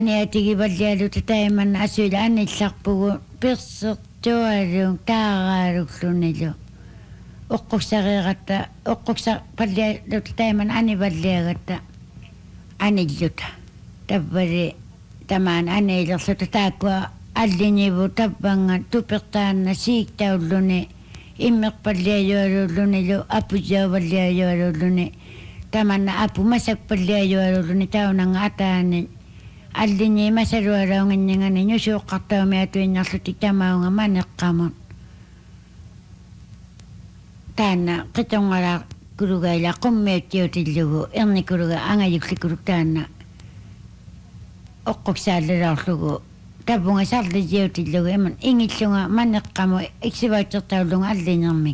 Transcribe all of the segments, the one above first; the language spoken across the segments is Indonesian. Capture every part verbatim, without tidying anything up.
Niatigi vallialuta taiman asuila anillarpugu pirsertualung taaraalullunilu uqqussareeratta uqquksa vallialuta taiman anivalliagatta anilluta tabbari tamaan aniilerluta taakua allinivu tabbanga tupertaanna siiktauluni immerpalliajualullunilu apujavalliajualulluni tamanna apu masakpalliajualulluni taunanga ataani allini masaruaraunganningani nyusuuqqartaumi atuinnarlutik tamaunga maneqqamun taanna qitongara kurugaila qummiuttiutillugu ernikuluga angayuklikuluk taanna oqquksaalleraorlugu tapunga sarlijiutillugu iman ingillunga maneqqamu iksivautsertaulunga allinerming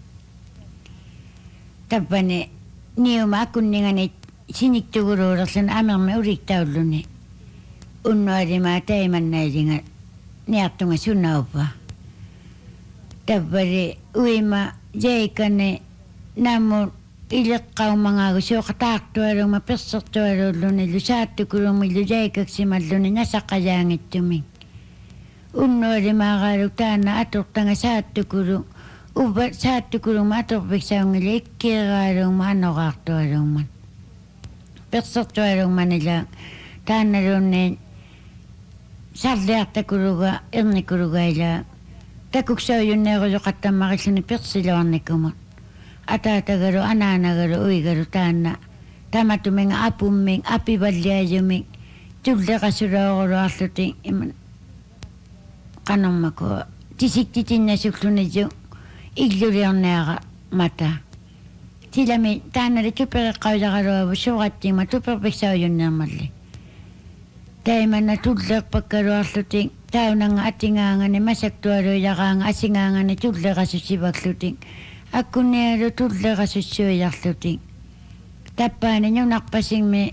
tappani niuma akunningani siniktuguruulerluna amermi uliktaulluni unnuarima taimannailinga niartunga sunnaupa tappari uima jaikane namu ileqqaumangaagu suuqataartualuma persertualulluni lusaattukulumillu jaikaksimaluni nasaqajaangittuming unnuarimaagaalu taana atortanga saattukulu uba saattukuluma atorpiksaungili ikkiiraaluma anoqaartualumman persertualummanila taanalunni sarliartakuluga ernikulugaila takuksauйуннеерулоqattammarilluni persiluarnikumun ataatagalu anaanagalu uigalu taanna tamatuminga apumming apivalliajuming tulleqasulaoruluarluti iman qanormaku tisiktitinнасуллунiju illuliorneaqa mata tilami taanali tupereqqaulaqaluavu suuqattima tuperpiksauйуннеерmalli taimanna tulleerpakkaluarlutik taunanga atingaangani masaktualuilaqaanga asingaangani tulleqasussivaklutik akkunnialu tulleqasussuilarlutik tappaani nunarpasingmi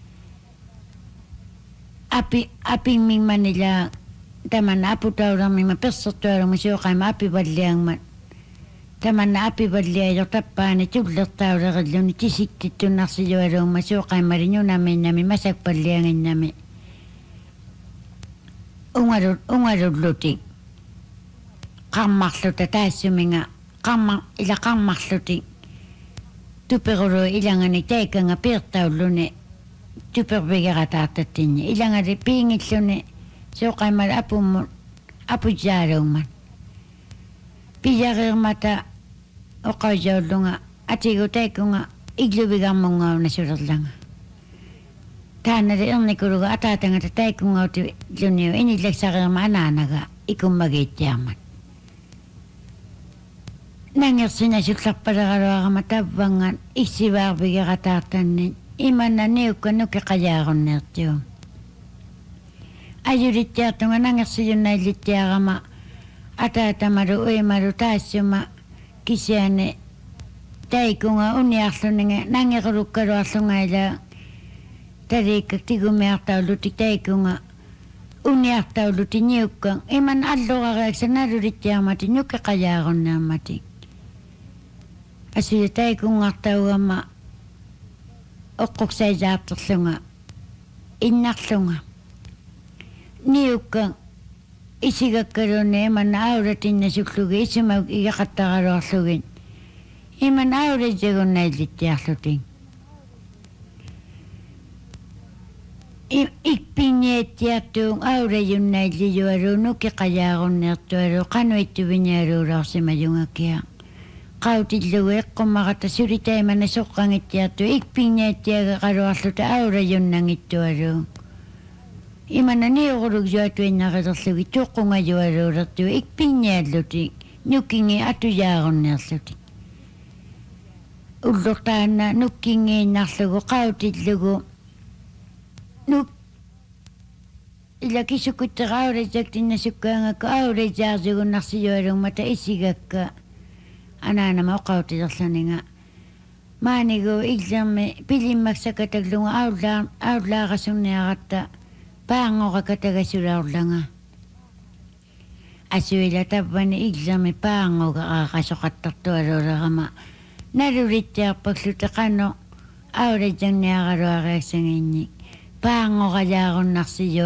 api apingmingmanila tamanna aputaulermingma persertualuma suuqaima apivalliangmat tamanna apivalliailor tappaani tullertaulerilluni tisiktittunarsilualuumma suuqaimari nunaminnami masakpallianginnami ungaru ungarullutik qammarluta taassuminga qamma ila qammarlutik tuperulu ilangani taikanga piirtaulluni tupervigerataartattinni ilangari piingilluni suuqaimal apummu apujaaluumman piyareermata oqaujaullunga atigu taikunga igluvigarmungauna sulerlanga taanali ernikuluga ataatangata taikungauti luniu inillaksariirma anaanaga ikummagiittiarmat nangersina sullarpaleraluarama tavvangan issivaarvigerataartanni imanna niukka nukiqajaarunneertiu ajulittiartunga nangersiyunnaillittiarama ataatamalu uimalu taassuma kisiani taikunga uniarluninga nangerulukkaluarlungaila tariikkak tigumiartaulutik taikunga uniartauluti niukkan iman alluqareeksa nalulittiarmati nukiqajaarunneermati asuya taikungartaugamma oqquksaitaarterlunga innarlunga niukkan isigakkalunni iman aulatinnasullugi isumag igaqattaqaluarlugin iman aulitjagunnaillittiarlutin ikpinniattiartuun aurajunnaillilualu nukiqajaarunneertualu qanuittuvinialuulaarsimajungakia qautillugu eqqumaqata sulitaimanna soqqangittiartu ikpinniattiaga qaluarluta aurajunnangittualu imanna niuqulugsuatuinnaqilerlugi tuqqungajualuulertu ikpinniallutik nukingi atujaarunnneerlutik ullurtaanna nukkingiinnarlugu qautillugu nuk ila kisukutteqa aurajjaktinnasukkaangakka aurajaarsugunnarsijualuummata isigakka anaanama oqautilerlaninga maanigu illermi pilimmaksakataglunga aulaa aulaaqasunniaqatta paangoqakatagasulaorlanga asuila tappani illermi paangoqa aaqasoqattartualuulerama nalulittiarpakluta qano aurajjanniaqaluariaksangiinnik paangoralaarunnarsiyo